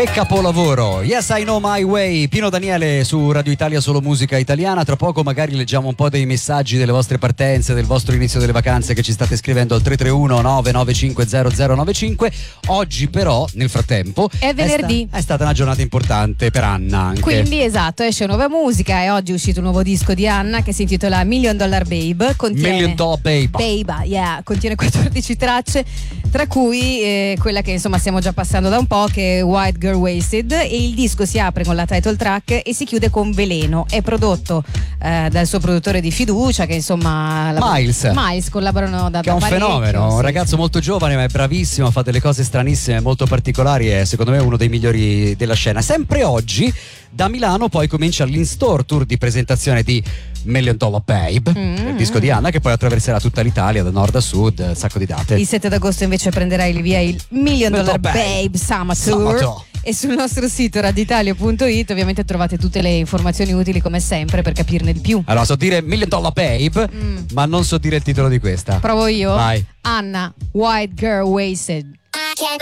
Che capolavoro! Yes, I Know My Way. Pino Daniele su Radio Italia, solo musica italiana. Tra poco magari leggiamo un po' dei messaggi delle vostre partenze, del vostro inizio delle vacanze che ci state scrivendo al 331 995 0095. Oggi però, nel frattempo, è venerdì. È stata una giornata importante per Anna anche. Quindi esatto, esce nuova musica e oggi è uscito un nuovo disco di Anna che si intitola $1 Million Babe. Million Dollar Babe. Babe, yeah, contiene 14 tracce, tra cui quella che insomma stiamo già passando da un po', che è White Girl Wasted, e il disco si apre con la title track e si chiude con Veleno. È prodotto dal suo produttore di fiducia, che insomma Miles, collaborano da che è un fenomeno, sì, un ragazzo molto giovane ma è bravissimo, fa delle cose stranissime, molto particolari, e secondo me è uno dei migliori della scena. Sempre oggi da Milano poi comincia l'in-store tour di presentazione di $1 Million Babe, il disco di Anna, che poi attraverserà tutta l'Italia da nord a sud, un sacco di date. Il 7 d'agosto invece prenderà il via il $1 Million Babe Summer Tour. E sul nostro sito radioitalia.it ovviamente trovate tutte le informazioni utili come sempre per capirne di più. Allora, so dire $1 Million Babe, ma non so dire il titolo di questa. Provo io? Vai. Anna, White Girl Wasted.